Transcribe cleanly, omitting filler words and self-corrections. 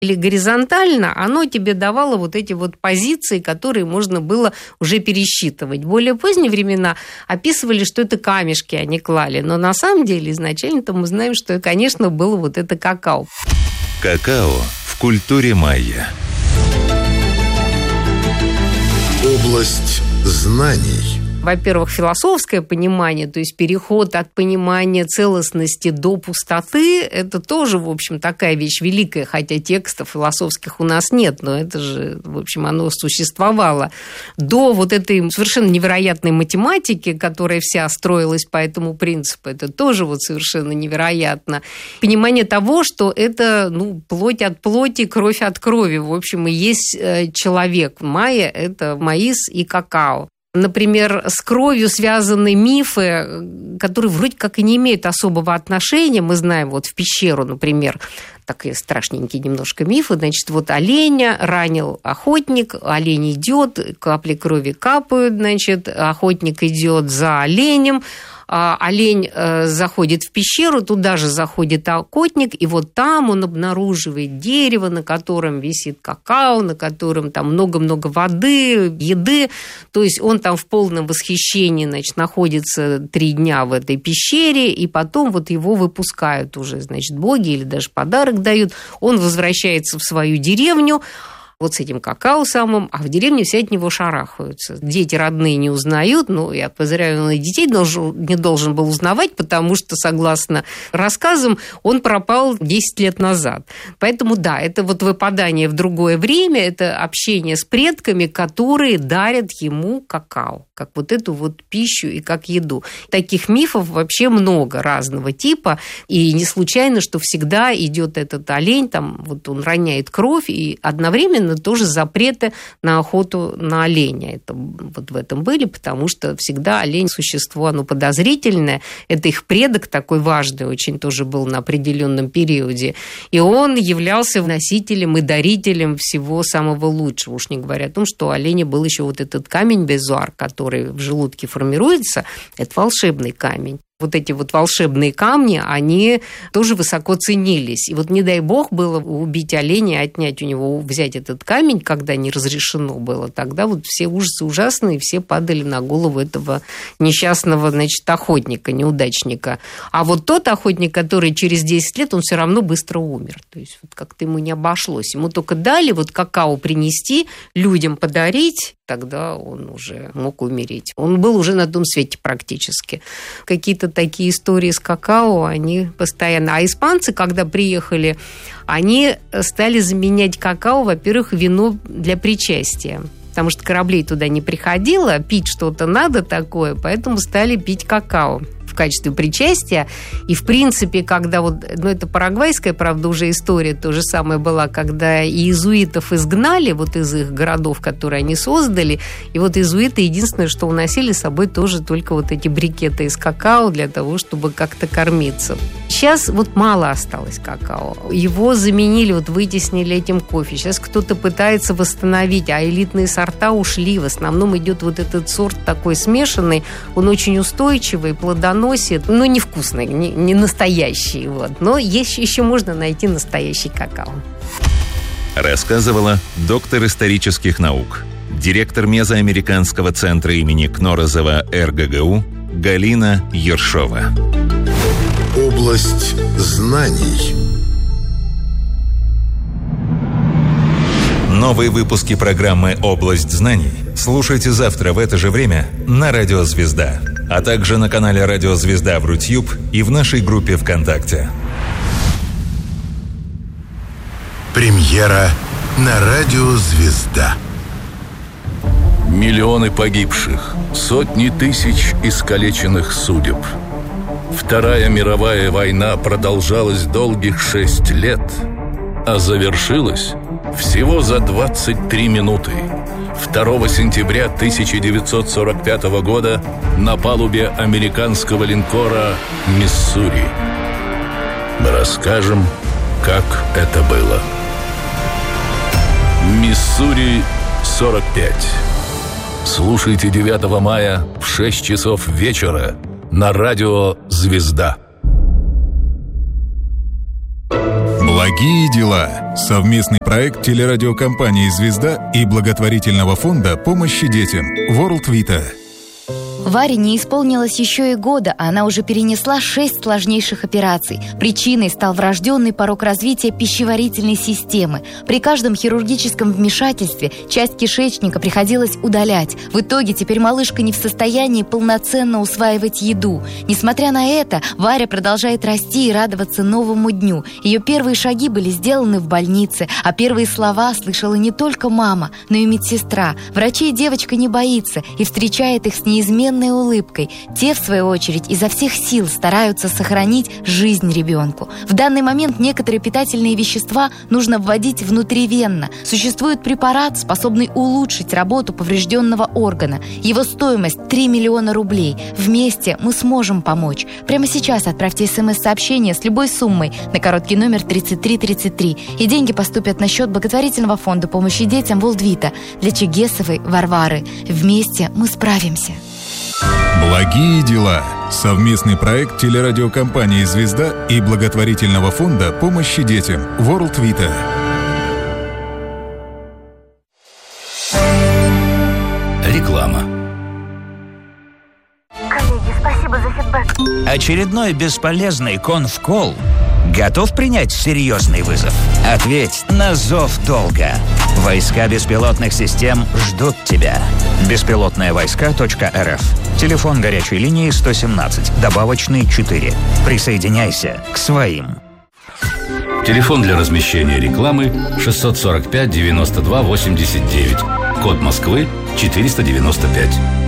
или горизонтально, оно тебе давало вот эти вот позиции, которые можно было уже пересчитывать. В более поздние времена описывали, что это камешки они клали, но на самом деле изначально-то мы знаем, что, конечно, было вот это какао. Какао в культуре майя. Область знаний. Во-первых, философское понимание, то есть переход от понимания целостности до пустоты, это тоже, в общем, такая вещь великая, хотя текстов философских у нас нет, но это же, в общем, оно существовало. До вот этой совершенно невероятной математики, которая вся строилась по этому принципу, это тоже вот совершенно невероятно. Понимание того, что это, плоть от плоти, кровь от крови, в общем, и есть человек. Майя – это маис и какао. Например, с кровью связаны мифы, которые вроде как и не имеют особого отношения. Мы знаем, вот в пещеру, например, такие страшненькие немножко мифы. Значит, вот оленя ранил охотник, олень идет, капли крови капают, значит, охотник идет за оленем, олень заходит в пещеру, туда же заходит охотник, и вот там он обнаруживает дерево, на котором висит какао, на котором там много-много воды, еды. То есть он там в полном восхищении, значит, находится 3 дня в этой пещере, и потом вот его выпускают уже, значит, боги или даже подарок дают. Он возвращается в свою деревню, вот с этим какао самым, а в деревне все от него шарахаются. Дети родные не узнают, я подозреваю, он и детей не должен был узнавать, потому что, согласно рассказам, он пропал 10 лет назад. Поэтому, да, это вот выпадание в другое время, это общение с предками, которые дарят ему какао, как вот эту вот пищу и как еду. Таких мифов вообще много разного типа, и не случайно, что всегда идет этот олень, там вот он роняет кровь, и одновременно тоже запреты на охоту на оленя. Это вот в этом были, потому что всегда олень – существо, оно подозрительное. Это их предок такой важный очень тоже был на определенном периоде. И он являлся носителем и дарителем всего самого лучшего. Уж не говоря о том, что у оленя был еще вот этот камень безуар, который в желудке формируется. Это волшебный камень. Вот эти вот волшебные камни, они тоже высоко ценились. И вот не дай бог было убить оленя, отнять у него, взять этот камень, когда не разрешено было, тогда вот все ужасы ужасные, все падали на голову этого несчастного, значит, охотника, неудачника. А вот тот охотник, который через 10 лет, он все равно быстро умер. То есть вот как-то ему не обошлось. Ему только дали вот какао принести, людям подарить, тогда он уже мог умереть. Он был уже на том свете практически. Какие-то такие истории с какао, они постоянно. А испанцы, когда приехали, они стали заменять какао, во-первых, вино для причастия. Потому что кораблей туда не приходило, пить что-то надо такое, поэтому стали пить какао в качестве причастия. И, в принципе, когда вот... это парагвайская, правда, уже история то же самое была, когда иезуитов изгнали вот из их городов, которые они создали, и вот иезуиты единственное, что уносили с собой тоже только вот эти брикеты из какао для того, чтобы как-то кормиться. Сейчас вот мало осталось какао. Его заменили, вот вытеснили этим кофе. Сейчас кто-то пытается восстановить, а элитные сорта ушли. В основном идет вот этот сорт такой смешанный, он очень устойчивый, плодоносит, но невкусный, не настоящий. Вот. Но еще можно найти настоящий какао. Рассказывала доктор исторических наук, директор Мезоамериканского центра имени Кнорозова РГГУ Галина Ершова. Область знаний. Новые выпуски программы «Область знаний» слушайте завтра в это же время на Радио Звезда, а также на канале Радио Звезда в Рутьюб и в нашей группе ВКонтакте. Премьера на Радио Звезда. Миллионы погибших, сотни тысяч искалеченных судеб. Вторая мировая война продолжалась долгих 6 лет, а завершилась всего за 23 минуты. 2 сентября 1945 года на палубе американского линкора «Миссури». Мы расскажем, как это было. «Миссури-45». Слушайте 9 мая в 6 часов вечера на Радио «Звезда». Благие дела. Совместный проект телерадиокомпании «Звезда» и благотворительного фонда помощи детям World Vita. Варе не исполнилось еще и года, а она уже перенесла 6 сложнейших операций. Причиной стал врожденный порок развития пищеварительной системы. При каждом хирургическом вмешательстве часть кишечника приходилось удалять. В итоге теперь малышка не в состоянии полноценно усваивать еду. Несмотря на это, Варя продолжает расти и радоваться новому дню. Ее первые шаги были сделаны в больнице, а первые слова слышала не только мама, но и медсестра. Врачей девочка не боится и встречает их с неизменной улыбкой. Те, в свою очередь, изо всех сил стараются сохранить жизнь ребенку. В данный момент некоторые питательные вещества нужно вводить внутривенно. Существует препарат, способный улучшить работу поврежденного органа. Его стоимость 3 миллиона рублей. Вместе мы сможем помочь. Прямо сейчас отправьте СМС-сообщение с любой суммой на короткий номер 3333, и деньги поступят на счет благотворительного фонда помощи детям World Vita для Чегесовой Варвары. Вместе мы справимся. Благие дела. Совместный проект телерадиокомпании «Звезда» и благотворительного фонда помощи детям World Vita. Реклама. Коллеги, спасибо за фидбэк. Очередной бесполезный конф-колл. Готов принять серьезный вызов? Ответь на зов долга. Войска беспилотных систем ждут тебя. Беспилотные-войска.рф. Телефон горячей линии 117, добавочный 4. Присоединяйся к своим. Телефон для размещения рекламы 645 92 89. Код Москвы 495.